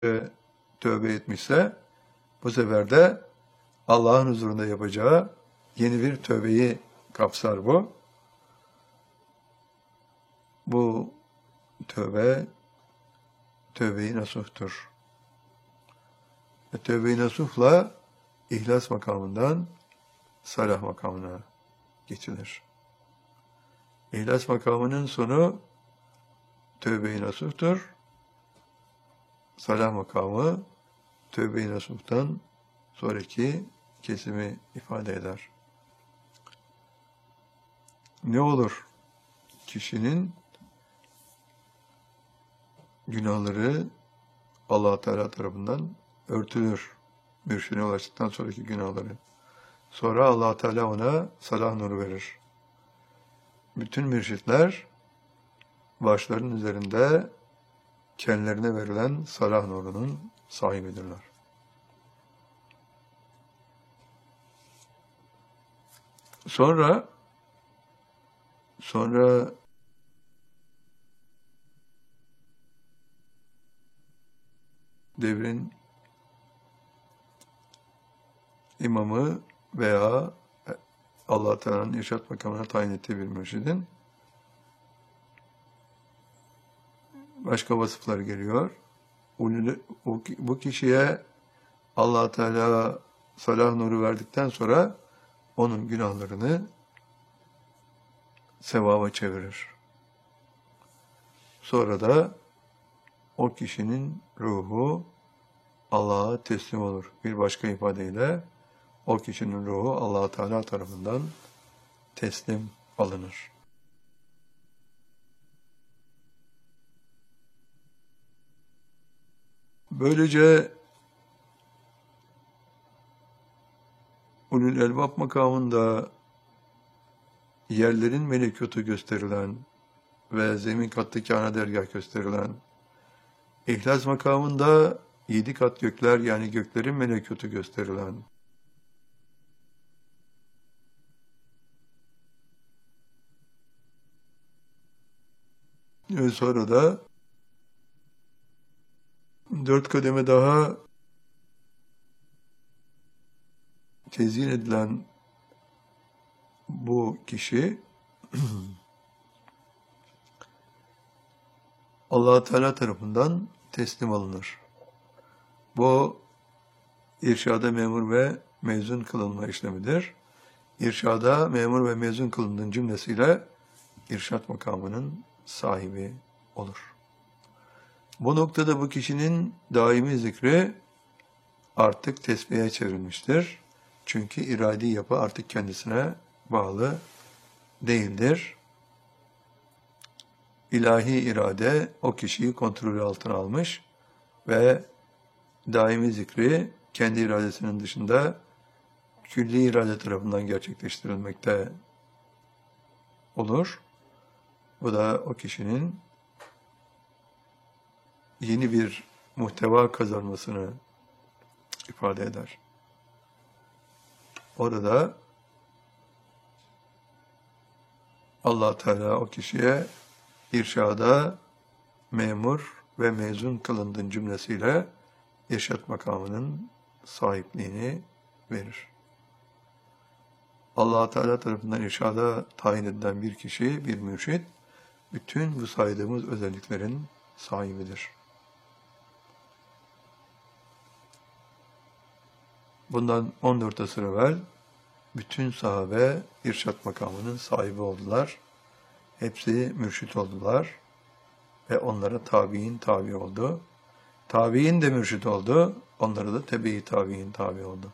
tövbe etmişse bu sefer de Allah'ın huzurunda yapacağı yeni bir tövbeyi kapsar bu. Bu tövbe-i nasuhtur. Tövbe-i nasuhla ihlas makamından salah makamına geçilir. İhlas makamının sonu tövbe-i nasuhtur. Salah makamı tövbe-i nasuhtan sonraki kesimi ifade eder. Ne olur? Kişinin günahları Allah Teala tarafından örtülür. Mürşidine ulaştıktan sonraki günahları. Sonra Allah Teala ona salah nuru verir. Bütün mürşitler başlarının üzerinde kendilerine verilen salah nurunun sahibidirler. Sonra devrin imamı veya Allah Teala'nın irşad makamına tayin ettiği bir mürşidin başka vasıfları geliyor. Bu kişiye Allah Teala salah nuru verdikten sonra onun günahlarını sevaba çevirir. Sonra da o kişinin ruhu Allah'a teslim olur. Bir başka ifadeyle o kişinin ruhu Allah Teala tarafından teslim alınır. Böylece ulul elbab makamında yerlerin melekutu gösterilen ve zemin kattaki ana dergah gösterilen, İhlas makamında 7 kat gökler yani göklerin melekutu gösterilen, ve sonra da 4 kademe daha tezyin edilen bu kişi Allah Teala tarafından teslim alınır. Bu irşada memur ve mezun kılınma işlemidir. İrşada memur ve mezun kılındığın cümlesiyle irşat makamının sahibi olur. Bu noktada bu kişinin daimi zikri artık tesbihe çevrilmiştir. Çünkü iradi yapı artık kendisine bağlı değildir. İlahi irade o kişiyi kontrolü altına almış ve daimi zikri kendi iradesinin dışında külli irade tarafından gerçekleştirilmekte olur. Bu da o kişinin yeni bir muhteva kazanmasını ifade eder. Orada Allah Teala o kişiye irşada memur ve mezun kılındığın cümlesiyle irşat makamının sahipliğini verir. Allah Teala tarafından irşada tayin edilen bir kişi, bir mürşid, bütün bu saydığımız özelliklerin sahibidir. Bundan 14 asır evvel bütün sahabe irşat makamının sahibi oldular. Hepsi mürşit oldular ve onlara tabi'in tabi oldu. Tabi'in de mürşit oldu, onlara da tebe-i tabi'in tabi oldu.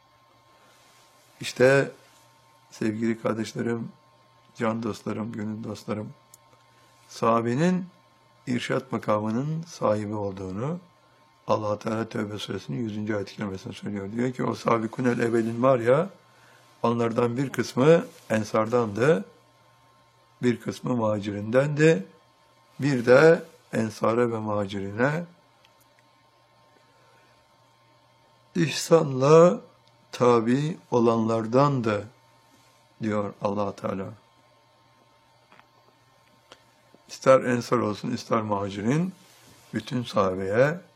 İşte sevgili kardeşlerim, can dostlarım, gönül dostlarım, sahabenin irşat makamının sahibi olduğunu Allah Teala Tevbe suresinin 100. ayet-i kerimesinde söylüyor. Diyor ki o sabikunel evvelin var ya, onlardan bir kısmı ensardandı, bir kısmı muhacirindendi, bir de ensara ve muhacirine ihsanla tabi olanlardandı diyor Allah Teala. İster ensar olsun, ister muhacirin, bütün sahabeye